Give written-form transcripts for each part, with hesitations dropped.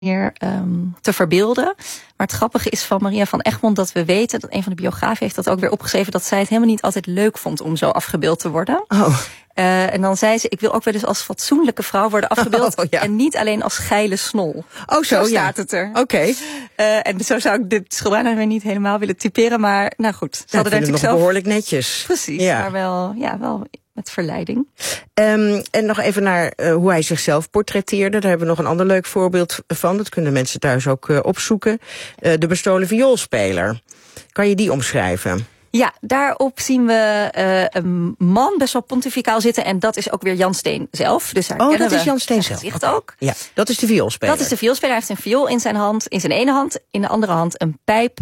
meer te verbeelden. Maar het grappige is van Maria van Egmond dat we weten, dat een van de biografen heeft dat ook weer opgeschreven, dat zij het helemaal niet altijd leuk vond om zo afgebeeld te worden. En dan zei ze, ik wil ook wel eens als fatsoenlijke vrouw worden afgebeeld. En niet alleen als geile snol. Zo staat het er. Oké. En zo zou ik dit schilderij weer niet helemaal willen typeren. Maar nou goed, ze hadden natuurlijk zelf behoorlijk netjes. Precies, maar wel met verleiding. En nog even naar hoe hij zichzelf portretteerde. Daar hebben we nog een ander leuk voorbeeld van. Dat kunnen mensen thuis ook opzoeken. De bestolen vioolspeler. Kan je die omschrijven? Ja, daarop zien we een man best wel pontificaal zitten. En dat is ook weer Jan Steen zelf. Dus dat is Jan Steen zelf. Okay. Ook. Ja, dat is de vioolspeler. Dat is de vioolspeler. Hij heeft een viool in zijn hand, in zijn ene hand. In de andere hand een pijp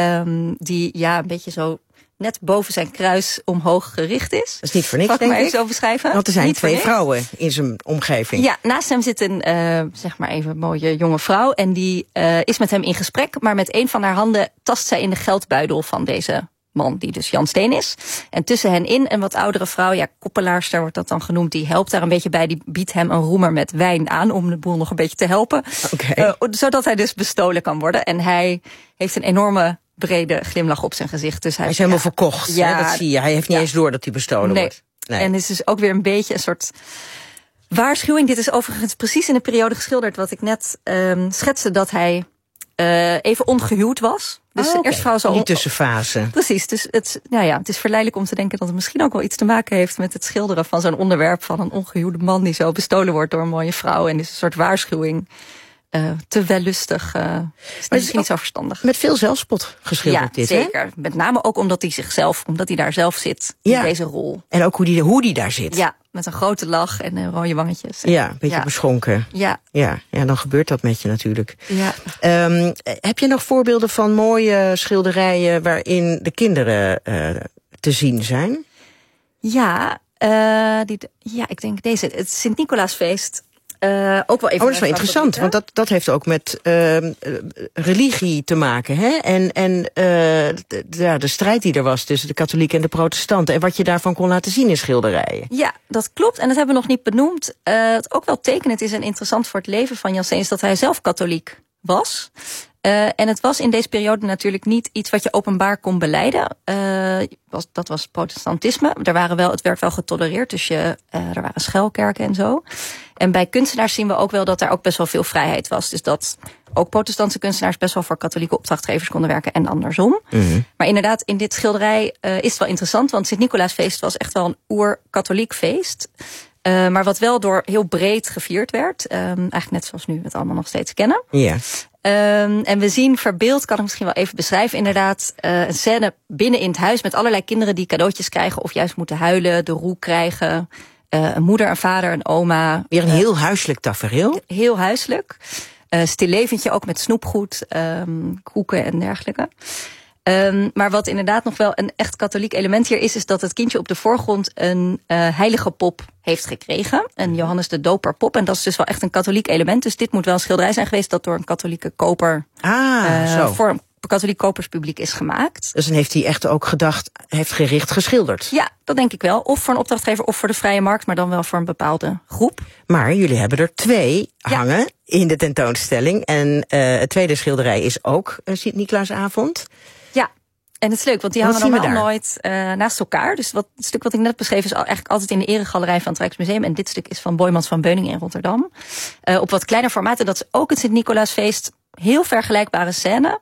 die een beetje zo net boven zijn kruis omhoog gericht is. Dat is niet voor niks, denk ik. Even zo beschrijven. Want er zijn twee vrouwen in zijn omgeving. Ja, naast hem zit een, zeg maar even een mooie jonge vrouw. En die is met hem in gesprek. Maar met een van haar handen tast zij in de geldbuidel van deze man, die dus Jan Steen is. En tussen hen in een wat oudere vrouw, koppelaarster wordt dat dan genoemd, die helpt daar een beetje bij. Die biedt hem een roemer met wijn aan om de boel nog een beetje te helpen. Zodat hij dus bestolen kan worden. En hij heeft een enorme brede glimlach op zijn gezicht. Dus hij is helemaal verkocht. Ja, dat zie je. Hij heeft niet eens door dat hij bestolen wordt. Nee. En het is dus ook weer een beetje een soort waarschuwing. Dit is overigens precies in de periode geschilderd wat ik net schetste, dat hij even ongehuwd was. Dus de eerste vrouw die tussenfase. Precies, dus het is verleidelijk om te denken dat het misschien ook wel iets te maken heeft met het schilderen van zo'n onderwerp van een ongehuwde man die zo bestolen wordt door een mooie vrouw. En is een soort waarschuwing. Te wellustig. Is misschien niet zo verstandig. Met veel zelfspot geschilderd dit, zeker. Hè? Met name ook omdat hij daar zelf zit in deze rol. En ook hoe die daar zit. Ja, met een grote lach en rode wangetjes. Ja, een beetje beschonken. Ja, dan gebeurt dat met je natuurlijk. Ja. Heb je nog voorbeelden van mooie schilderijen waarin de kinderen te zien zijn? Ja, ik denk deze. Het Sint-Nicolaasfeest. Ook wel even dat is wel interessant, want dat heeft ook met religie te maken, hè? En de strijd die er was tussen de katholieken en de protestanten en wat je daarvan kon laten zien in schilderijen. Ja, dat klopt. En dat hebben we nog niet benoemd. Het ook wel tekenend is en interessant voor het leven van Jan Steen is dat hij zelf katholiek was. En het was in deze periode natuurlijk niet iets wat je openbaar kon belijden. Dat was protestantisme. Het werd wel getolereerd, dus er waren schuilkerken en zo. En bij kunstenaars zien we ook wel dat daar ook best wel veel vrijheid was. Dus dat ook protestantse kunstenaars best wel voor katholieke opdrachtgevers konden werken en andersom. Mm-hmm. Maar inderdaad, in dit schilderij is het wel interessant, want Sint-Nicolaasfeest was echt wel een oer-katholiek feest. Maar wat wel door heel breed gevierd werd. Eigenlijk net zoals nu we het allemaal nog steeds kennen. Ja. En we zien verbeeld, kan ik misschien wel even beschrijven, inderdaad een scène binnen in het huis met allerlei kinderen die cadeautjes krijgen of juist moeten huilen, de roe krijgen. Een moeder, een vader, een oma. Weer een heel huiselijk tafereel. Heel huiselijk. Stil leventje ook met snoepgoed, koeken en dergelijke. Maar wat inderdaad nog wel een echt katholiek element hier is dat het kindje op de voorgrond een heilige pop heeft gekregen. Een Johannes de Doper pop. En dat is dus wel echt een katholiek element. Dus dit moet wel een schilderij zijn geweest dat door een katholieke koper voor een katholiek koperspubliek is gemaakt. Dus dan heeft hij echt ook heeft gericht geschilderd. Ja, dat denk ik wel. Of voor een opdrachtgever of voor de vrije markt, maar dan wel voor een bepaalde groep. Maar jullie hebben er 2 hangen in de tentoonstelling. En het tweede schilderij is ook Sint-Nicolaasavond. Ja, en het is leuk, want die hangen normaal nooit naast elkaar. Dus het stuk wat ik net beschreef is eigenlijk altijd in de eregalerij van het Rijksmuseum. En dit stuk is van Boijmans van Beuningen in Rotterdam. Op wat kleiner formaat. En dat is ook het Sint-Nicolaasfeest. Heel vergelijkbare scène.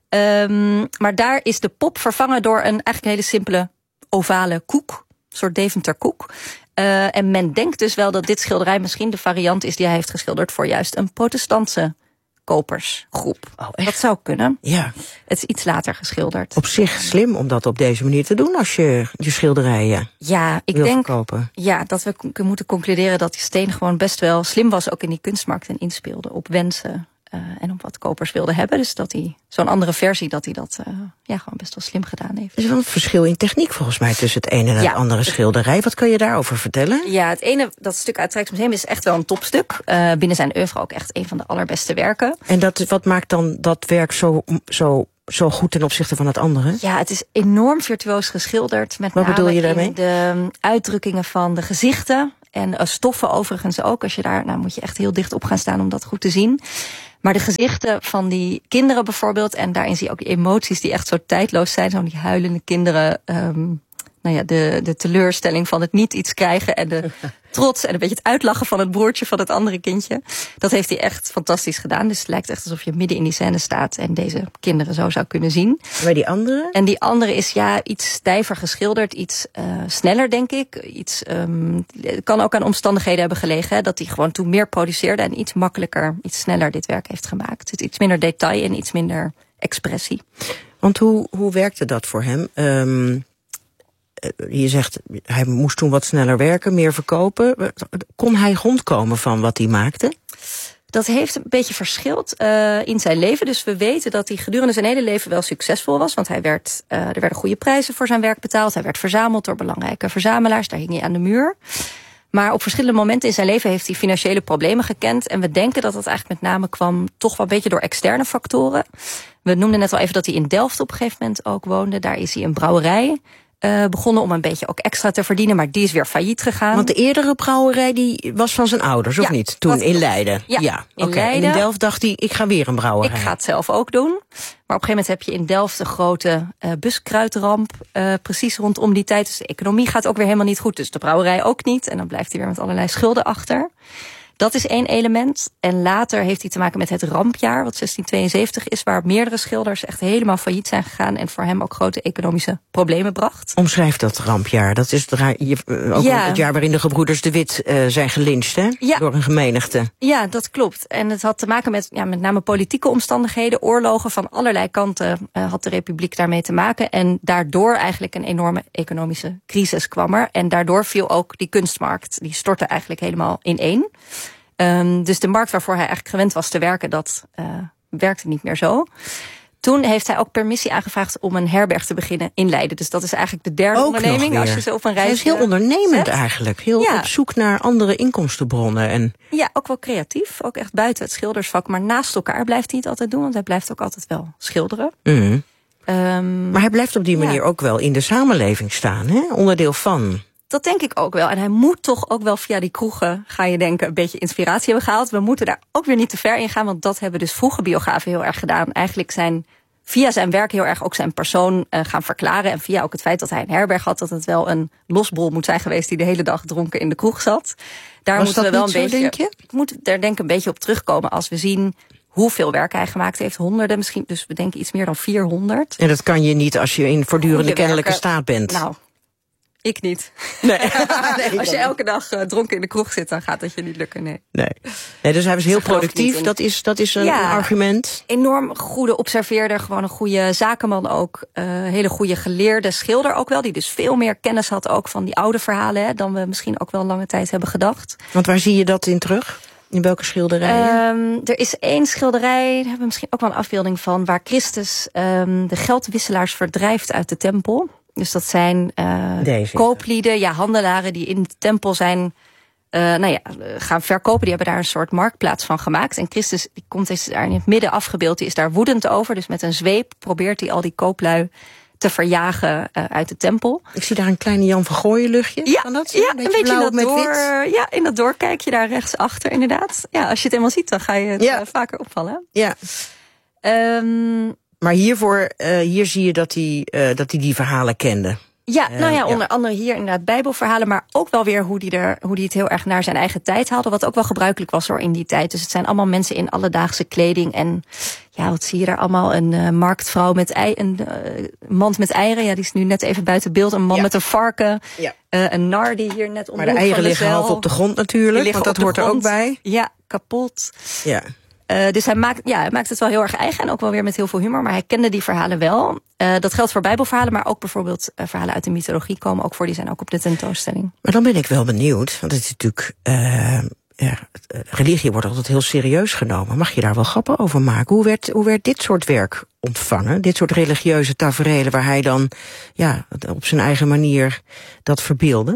Maar daar is de pop vervangen door eigenlijk een hele simpele ovale koek. Een soort Deventer koek. En men denkt dus wel dat dit schilderij misschien de variant is die hij heeft geschilderd voor juist een protestantse kopersgroep. Dat zou kunnen. Ja. Het is iets later geschilderd. Op zich slim om dat op deze manier te doen als je schilderijen wil verkopen. Ja, dat we moeten concluderen dat die Steen gewoon best wel slim was ook in die kunstmarkt en inspeelde op wensen. En op wat kopers wilden hebben. Dus dat hij zo'n andere versie, dat hij dat gewoon best wel slim gedaan heeft. Er is wel een verschil in techniek volgens mij tussen het ene en het andere schilderij. Wat kun je daarover vertellen? Ja, het ene, dat stuk uit het Rijksmuseum is echt wel een topstuk. Binnen zijn oeuvre ook echt een van de allerbeste werken. En wat maakt dan dat werk zo goed ten opzichte van het andere? Ja, het is enorm virtuoos geschilderd. Met wat bedoel je daarmee? De uitdrukkingen van de gezichten. En stoffen overigens ook. Als je daar, moet je echt heel dicht op gaan staan om dat goed te zien. Maar de gezichten van die kinderen bijvoorbeeld, en daarin zie je ook die emoties die echt zo tijdloos zijn. Zo die huilende kinderen, de teleurstelling van het niet iets krijgen en de trots en een beetje het uitlachen van het broertje van het andere kindje. Dat heeft hij echt fantastisch gedaan. Dus het lijkt echt alsof je midden in die scène staat en deze kinderen zo zou kunnen zien. Maar die andere? En die andere is iets stijver geschilderd, iets sneller denk ik. Het kan ook aan omstandigheden hebben gelegen, hè, dat hij gewoon toen meer produceerde en iets makkelijker, iets sneller dit werk heeft gemaakt. Er zit iets minder detail en iets minder expressie. Want hoe werkte dat voor hem? Je zegt, hij moest toen wat sneller werken, meer verkopen. Kon hij rondkomen van wat hij maakte? Dat heeft een beetje verschild in zijn leven. Dus we weten dat hij gedurende zijn hele leven wel succesvol was. Want er werden goede prijzen voor zijn werk betaald. Hij werd verzameld door belangrijke verzamelaars. Daar hing hij aan de muur. Maar op verschillende momenten in zijn leven heeft hij financiële problemen gekend. En we denken dat dat eigenlijk met name kwam toch wel een beetje door externe factoren. We noemden net al even dat hij in Delft op een gegeven moment ook woonde. Daar is hij een brouwerij begonnen om een beetje ook extra te verdienen, maar die is weer failliet gegaan. Want de eerdere brouwerij die was van zijn ouders, of niet? Toen in Leiden. Ja, in Leiden. En in Delft dacht hij, ik ga weer een brouwerij. Ik ga het zelf ook doen. Maar op een gegeven moment heb je in Delft een grote buskruidramp, precies rondom die tijd. Dus de economie gaat ook weer helemaal niet goed, dus de brouwerij ook niet. En dan blijft hij weer met allerlei schulden achter. Dat is één element. En later heeft hij te maken met het rampjaar, wat 1672 is, waar meerdere schilders echt helemaal failliet zijn gegaan en voor hem ook grote economische problemen bracht. Omschrijf dat rampjaar. Dat is het jaar waarin de gebroeders De Wit zijn gelyncht, hè? Ja. Door een gemenigte. Ja, dat klopt. En het had te maken met met name politieke omstandigheden, oorlogen van allerlei kanten had de republiek daarmee te maken. En daardoor eigenlijk een enorme economische crisis kwam er. En daardoor viel ook die kunstmarkt. Die stortte eigenlijk helemaal ineen. Dus de markt waarvoor hij eigenlijk gewend was te werken, dat werkte niet meer zo. Toen heeft hij ook permissie aangevraagd om een herberg te beginnen in Leiden. Dus dat is eigenlijk de derde onderneming. Als je zo op een reis hij is heel ondernemend zet. Eigenlijk. Heel op zoek naar andere inkomstenbronnen. Ja, ook wel creatief. Ook echt buiten het schildersvak. Maar naast elkaar blijft hij het altijd doen. Want hij blijft ook altijd wel schilderen. Mm. Maar hij blijft op die manier ook wel in de samenleving staan. Hè? Onderdeel van. Dat denk ik ook wel. En hij moet toch ook wel via die kroegen, ga je denken, een beetje inspiratie hebben gehaald. We moeten daar ook weer niet te ver in gaan, want dat hebben dus vroege biografen heel erg gedaan. Eigenlijk via zijn werk heel erg ook zijn persoon gaan verklaren. En via ook het feit dat hij een herberg had, dat het wel een losbol moet zijn geweest die de hele dag dronken in de kroeg zat. Daar moeten we wel een beetje. Denk je? Ik moet daar denk ik een beetje op terugkomen als we zien hoeveel werk hij gemaakt heeft. Honderden misschien, dus we denken iets meer dan 400. En dat kan je niet als je in voortdurende kennelijke staat bent. Nou, ik niet. Nee. Als je elke dag dronken in de kroeg zit, dan gaat dat je niet lukken, nee. Dus hij was heel productief, dat is een argument. Enorm goede observeerder, gewoon een goede zakenman ook. Hele goede geleerde schilder ook wel, die dus veel meer kennis had ook van die oude verhalen, dan we misschien ook wel lange tijd hebben gedacht. Want waar zie je dat in terug? In welke schilderijen? Er is één schilderij, daar hebben we misschien ook wel een afbeelding van, waar Christus de geldwisselaars verdrijft uit de tempel. Dus dat zijn kooplieden, handelaren die in de tempel zijn gaan verkopen. Die hebben daar een soort marktplaats van gemaakt. En Christus is daar in het midden afgebeeld. Die is daar woedend over. Dus met een zweep probeert hij al die kooplui te verjagen uit de tempel. Ik zie daar een kleine Jan van Gooien luchtje. Kan dat? Een beetje blauw met wit. Ja, in dat doorkijkje daar rechtsachter inderdaad. Ja, als je het eenmaal ziet, dan ga je het vaker opvallen. Ja. Maar hier zie je dat hij die verhalen kende. Ja, onder andere hier inderdaad bijbelverhalen, maar ook wel weer hoe die het heel erg naar zijn eigen tijd haalde, wat ook wel gebruikelijk was in die tijd. Dus het zijn allemaal mensen in alledaagse kleding en wat zie je daar allemaal? Een marktvrouw met een mand met eieren, die is nu net even buiten beeld. Een man met een varken, een nar die hier net onder. Maar de eieren liggen half op de grond natuurlijk, want dat hoort er ook bij. Ja, kapot. Ja. Dus hij maakt het wel heel erg eigen en ook wel weer met heel veel humor. Maar hij kende die verhalen wel. Dat geldt voor bijbelverhalen, maar ook bijvoorbeeld verhalen uit de mythologie komen ook voor. Die zijn ook op de tentoonstelling. Maar dan ben ik wel benieuwd, want het is natuurlijk religie wordt altijd heel serieus genomen. Mag je daar wel grappen over maken? Hoe werd dit soort werk ontvangen? Dit soort religieuze taferelen waar hij dan op zijn eigen manier dat verbeelde?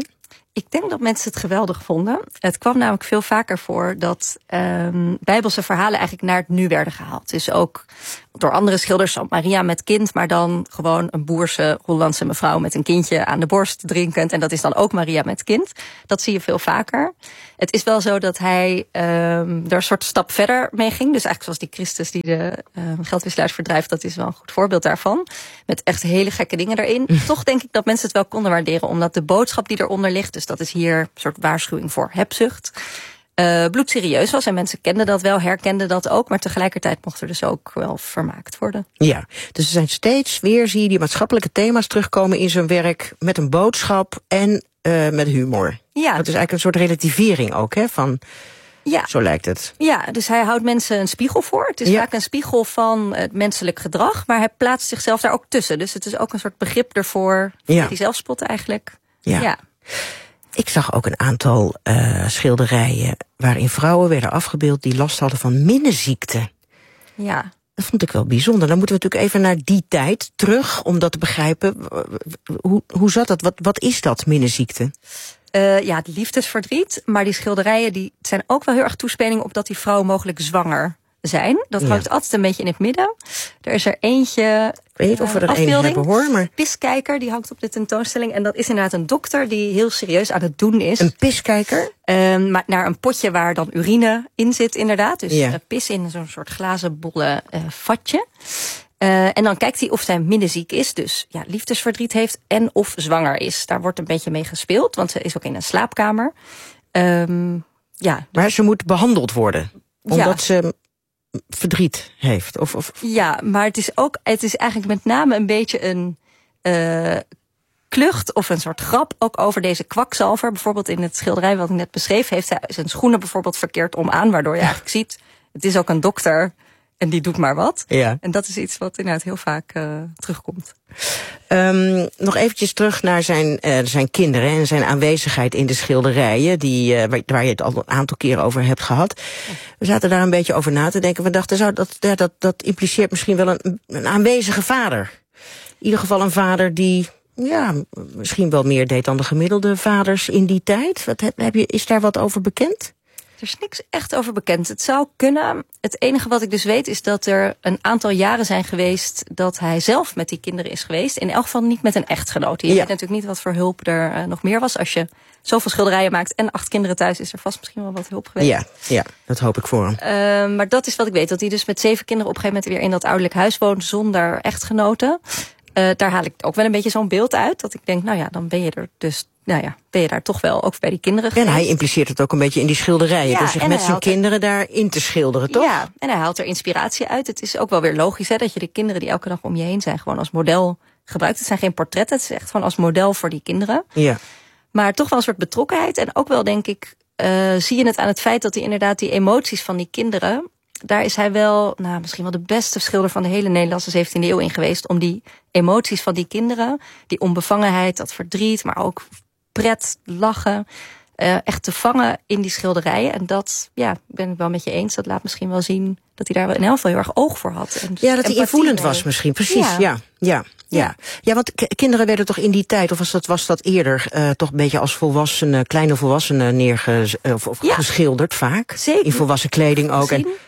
Ik denk dat mensen het geweldig vonden. Het kwam namelijk veel vaker voor dat Bijbelse verhalen eigenlijk naar het nu werden gehaald. Dus ook door andere schilders, zoals Maria met kind, maar dan gewoon een boerse Hollandse mevrouw met een kindje aan de borst drinkend. En dat is dan ook Maria met kind. Dat zie je veel vaker. Het is wel zo dat hij er een soort stap verder mee ging. Dus eigenlijk zoals die Christus die de geldwisselaars verdrijft, dat is wel een goed voorbeeld daarvan. Met echt hele gekke dingen erin. Toch denk ik dat mensen het wel konden waarderen, omdat de boodschap die eronder ligt, dus dat is hier een soort waarschuwing voor hebzucht, bloedserieus was. En mensen kenden dat wel, herkenden dat ook, maar tegelijkertijd mocht er dus ook wel vermaakt worden. Ja, dus er zijn steeds weer, zie je, die maatschappelijke thema's terugkomen in zijn werk met een boodschap en met humor. Ja. Dat is eigenlijk een soort relativering ook, hè, van... Ja. Zo lijkt het. Ja, dus hij houdt mensen een spiegel voor. Het is vaak een spiegel van het menselijk gedrag, maar hij plaatst zichzelf daar ook tussen. Dus het is ook een soort begrip ervoor, die zelfspot eigenlijk. Ja. Ik zag ook een aantal schilderijen waarin vrouwen werden afgebeeld die last hadden van minneziekte. Ja. Dat vond ik wel bijzonder. Dan moeten we natuurlijk even naar die tijd terug om dat te begrijpen. Hoe zat dat? Wat is dat, minneziekte? Het liefdesverdriet. Maar die schilderijen die zijn ook wel heel erg toespeling op dat die vrouwen mogelijk zwanger zijn. Dat hangt altijd een beetje in het midden. Er is er eentje. Ik weet niet of we er één hebben, hoor. Maar... Piskijker, die hangt op de tentoonstelling. En dat is inderdaad een dokter die heel serieus aan het doen is. Een piskijker? Maar naar een potje waar dan urine in zit, inderdaad. Dus pis in zo'n soort glazen bolle vatje. En dan kijkt hij of zij minneziek is, dus liefdesverdriet heeft en of zwanger is. Daar wordt een beetje mee gespeeld, want ze is ook in een slaapkamer. Maar ze moet behandeld worden, omdat ze verdriet heeft. Ja, maar het is eigenlijk met name een beetje een klucht of een soort grap ook over deze kwakzalver. Bijvoorbeeld in het schilderij wat ik net beschreef, heeft hij zijn schoenen bijvoorbeeld verkeerd om aan, waardoor je eigenlijk ziet, het is ook een dokter. En die doet maar wat. Ja. En dat is iets wat inderdaad heel vaak terugkomt. Nog eventjes terug naar zijn kinderen en zijn aanwezigheid in de schilderijen, waar je het al een aantal keren over hebt gehad. We zaten daar een beetje over na te denken. We dachten, dat impliceert misschien wel een aanwezige vader. In ieder geval een vader die misschien wel meer deed dan de gemiddelde vaders in die tijd. Is daar wat over bekend? Er is niks echt over bekend. Het zou kunnen. Het enige wat ik dus weet is dat er een aantal jaren zijn geweest dat hij zelf met die kinderen is geweest. In elk geval niet met een echtgenoot. Je weet natuurlijk niet wat voor hulp er nog meer was. Als je zoveel schilderijen maakt en 8 kinderen thuis, is er vast misschien wel wat hulp geweest. Ja, dat hoop ik voor hem. Maar dat is wat ik weet. Dat hij dus met 7 kinderen op een gegeven moment weer in dat ouderlijk huis woont zonder echtgenoten. Daar haal ik ook wel een beetje zo'n beeld uit. Dat ik denk, dan ben je er dus... ben je daar toch wel ook bij die kinderen geweest. En hij impliceert het ook een beetje in die schilderijen. Dus zich met zijn kinderen daarin te schilderen, toch? Ja, en hij haalt er inspiratie uit. Het is ook wel weer logisch dat je de kinderen die elke dag om je heen zijn gewoon als model gebruikt. Het zijn geen portretten, het is echt gewoon als model voor die kinderen. Ja. Maar toch wel een soort betrokkenheid. En ook wel, denk ik, zie je het aan het feit dat hij inderdaad die emoties van die kinderen... Daar is hij wel, misschien wel de beste schilder van de hele Nederlandse 17e eeuw in geweest. Om die emoties van die kinderen, die onbevangenheid, dat verdriet, maar ook pret, lachen, echt te vangen in die schilderijen. En dat, ben ik wel met je eens. Dat laat misschien wel zien dat hij daar wel in elk geval heel erg oog voor had. En dat hij invoelend was misschien, precies. Ja, want kinderen werden toch in die tijd, of was dat eerder, toch een beetje als kleine volwassenen geschilderd vaak. Zeker. In volwassen kleding ook.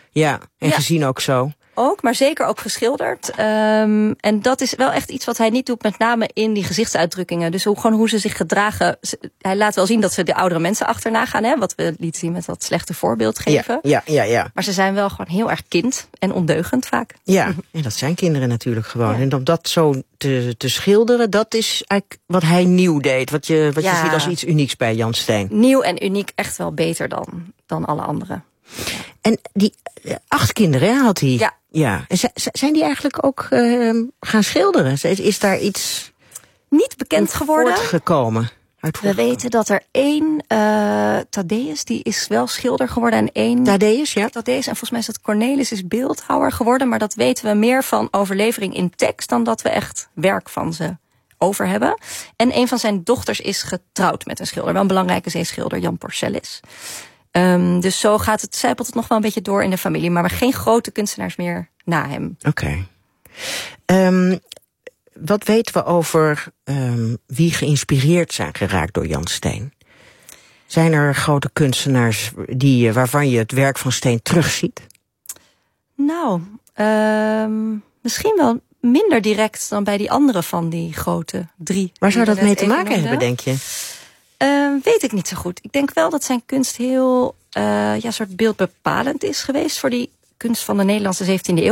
Gezien ook zo. Ook, maar zeker ook geschilderd. En dat is wel echt iets wat hij niet doet, met name in die gezichtsuitdrukkingen. Dus hoe ze zich gedragen. Hij laat wel zien dat ze de oudere mensen achterna gaan, wat we lieten zien met dat slechte voorbeeld geven. Ja. Maar ze zijn wel gewoon heel erg kind en ondeugend vaak. Ja, en dat zijn kinderen natuurlijk gewoon. Ja. En om dat zo te schilderen, dat is eigenlijk wat hij nieuw deed. Wat je ziet als iets unieks bij Jan Steen. Nieuw en uniek, echt wel beter dan alle anderen. En die 8 kinderen had hij. Ja. En zijn die eigenlijk ook gaan schilderen? Is daar iets niet bekend geworden? Voortgekomen? We weten dat er 1 Thaddeus, die is wel schilder geworden. En 1 Thaddeus, ja. Thaddeus, en volgens mij is dat Cornelis, is beeldhouwer geworden. Maar dat weten we meer van overlevering in tekst dan dat we echt werk van ze over hebben. En een van zijn dochters is getrouwd met een schilder. Wel een belangrijke zeeschilder, Jan Porcellus. Dus zo zijpelt het nog wel een beetje door in de familie. Maar geen grote kunstenaars meer na hem. Oké. Wat weten we over wie geïnspireerd zijn geraakt door Jan Steen? Zijn er grote kunstenaars waarvan je het werk van Steen terugziet? Nou, misschien wel minder direct dan bij die andere van die grote 3. Waar zou dat mee te maken hebben, denk je? Weet ik niet zo goed. Ik denk wel dat zijn kunst heel soort beeldbepalend is geweest voor die kunst van de Nederlandse 17e eeuw.